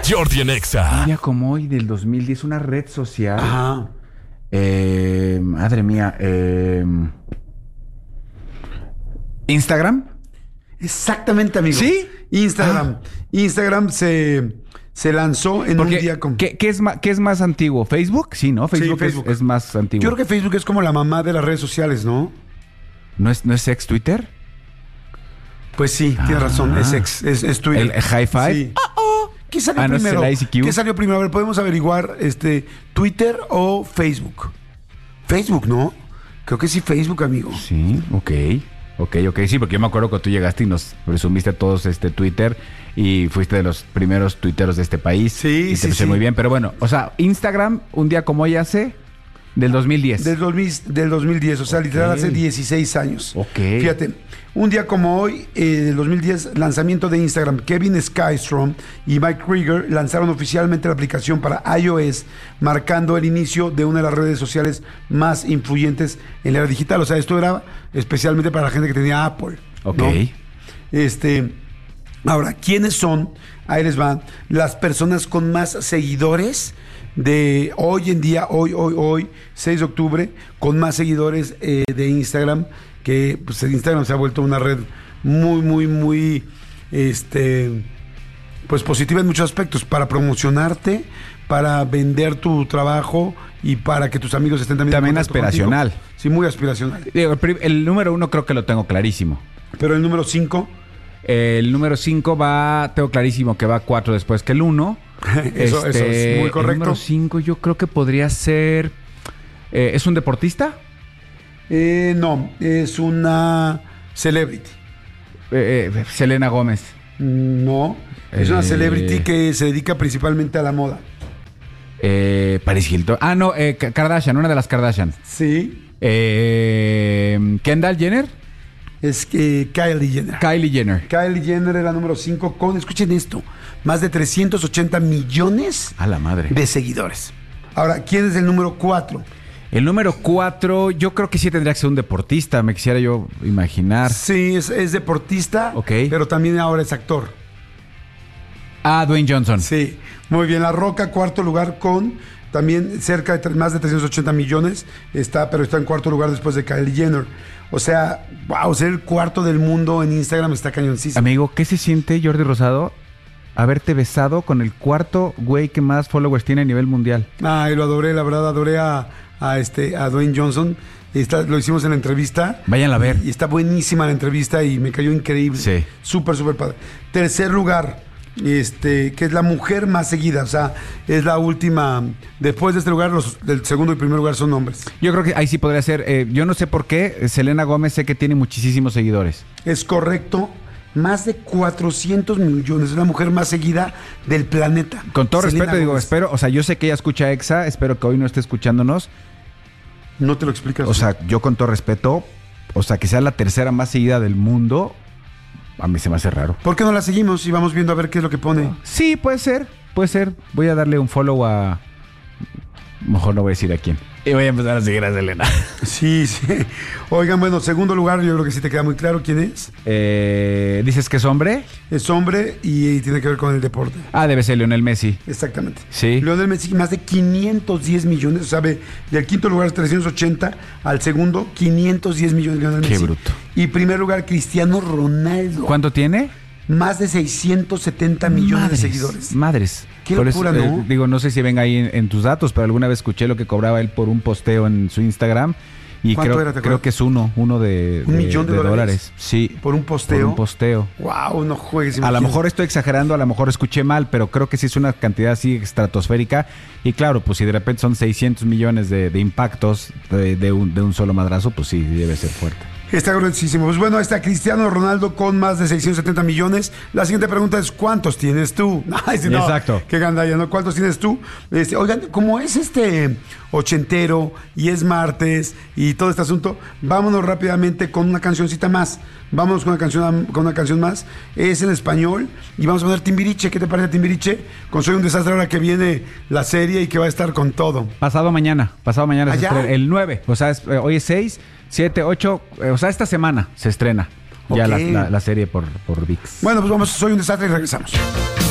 Jordi en Exa. Un día como hoy del 2010, una red social. Ajá. Madre mía. ¿Instagram? Exactamente, amigo. ¿Sí? Instagram se lanzó en Porque, un día como... ¿qué es más antiguo? ¿Facebook? Sí, ¿no? Facebook, Facebook. Es más antiguo. Yo creo que Facebook es como la mamá de las redes sociales, ¿no? ¿No es ex Twitter? Pues sí, tienes razón. Es Twitter. ¿El Hi-Fi? Sí. ¿Qué salió ¿no es primero? el ICQ? ¿Qué salió primero? A ver, podemos averiguar, Twitter o Facebook. Facebook, ¿no? Creo que sí, Facebook, amigo. Sí, ok, sí, porque yo me acuerdo que tú llegaste y nos presumiste a todos Twitter y fuiste de los primeros tuiteros de este país. Sí, y te puse muy bien, pero bueno, o sea, Instagram, un día como hoy hace, del 2010. Del 2010, o sea, literal hace 16 años. Ok. Fíjate, un día como hoy, del 2010, lanzamiento de Instagram. Kevin Skystrom y Mike Krieger lanzaron oficialmente la aplicación para iOS, marcando el inicio de una de las redes sociales más influyentes en la era digital. O sea, esto era especialmente para la gente que tenía Apple. Ok. ¿No? Ahora, ¿quiénes son? Ahí les van las personas con más seguidores de hoy en día, hoy, 6 de octubre, con más seguidores de Instagram, que pues Instagram se ha vuelto una red muy, pues positiva en muchos aspectos, para promocionarte, para vender tu trabajo y para que tus amigos estén también... También aspiracional. Contigo. Sí, muy aspiracional. Digo, el número 1 creo que lo tengo clarísimo. Pero el número 5... El número 5 tengo clarísimo que va 4 después que el 1. Eso es muy correcto. El número 5 yo creo que podría ser... ¿Es un deportista? No, es una celebrity. Selena Gómez. No, es una celebrity que se dedica principalmente a la moda. Paris Hilton. No, Kardashian, una de las Kardashian. Sí. Kendall Jenner. Es que Kylie Jenner. Kylie Jenner es la número 5 con, escuchen esto, más de 380 millones a la madre de seguidores. Ahora, ¿quién es el número 4? El número 4, yo creo que sí tendría que ser un deportista, me quisiera yo imaginar. Sí, es deportista, okay, pero también ahora es actor. Dwayne Johnson. Sí, muy bien. La Roca, cuarto lugar con también cerca de más de 380 millones, pero está en cuarto lugar después de Kylie Jenner. O sea, wow, ser el cuarto del mundo en Instagram está cañoncísimo. Amigo, ¿qué se siente, Jordi Rosado, haberte besado con el cuarto güey que más followers tiene a nivel mundial? Ay, lo adoré, la verdad, adoré a Dwayne Johnson. Lo hicimos en la entrevista. Váyanla a ver. Y está buenísima la entrevista y me cayó increíble. Sí. Súper padre. Tercer lugar, que es la mujer más seguida, o sea, es la última. Después de este lugar, del segundo y primer lugar son hombres. Yo creo que ahí sí podría ser. Yo no sé por qué. Selena Gómez sé que tiene muchísimos seguidores. Es correcto. Más de 400 millones. Es la mujer más seguida del planeta. Con todo Selena respeto, digo, Gómez. espero, o sea, yo sé que ella escucha Exa, espero que hoy no esté escuchándonos. No te lo explicas. O sea, yo con todo respeto, o sea, que sea la tercera más seguida del mundo, a mí se me hace raro. ¿Por qué no la seguimos y vamos viendo a ver qué es lo que pone? Sí, puede ser. Voy a darle un follow a... Mejor no voy a decir a quién. Y voy a empezar a seguir a Selena. Sí. Oigan, bueno, segundo lugar, yo creo que sí te queda muy claro quién es. ¿Dices que es hombre? Es hombre y tiene que ver con el deporte. Debe ser Lionel Messi. Exactamente. Sí. Lionel Messi, más de 510 millones. O sea, del quinto lugar 380 al segundo 510 millones de Lionel Messi. Qué bruto. Y primer lugar, Cristiano Ronaldo. ¿Cuánto tiene? Más de 670 millones de seguidores. Madres. Qué locura, ¿no? Digo, no sé si venga ahí en tus datos, pero alguna vez escuché lo que cobraba él por un posteo en su Instagram. Y creo que es uno de ¿1 millón de dólares? Sí. ¿Por un posteo? Por un posteo. Wow, no juegues. A lo mejor estoy exagerando, a lo mejor escuché mal, pero creo que sí es una cantidad así estratosférica. Y claro, pues si de repente son 600 millones de impactos de un solo madrazo, pues sí, debe ser fuerte. Está gruesísimo. Pues bueno, está Cristiano Ronaldo con más de 670 millones. La siguiente pregunta es, ¿cuántos tienes tú? Ay, sí, no, exacto. Qué gandalla, ¿no? ¿Cuántos tienes tú? Oigan, como es ochentero y es martes y todo este asunto, vámonos rápidamente con una cancioncita más. Vámonos con una canción más. Es en español y vamos a poner Timbiriche. ¿Qué te parece Timbiriche? Con Soy un Desastre, ahora que viene la serie y que va a estar con todo. Pasado mañana se estrena, el 9. O sea, hoy es 6, 7, 8. O sea, esta semana se estrena ya la serie por ViX. Bueno, pues vamos, Soy un Desastre y regresamos.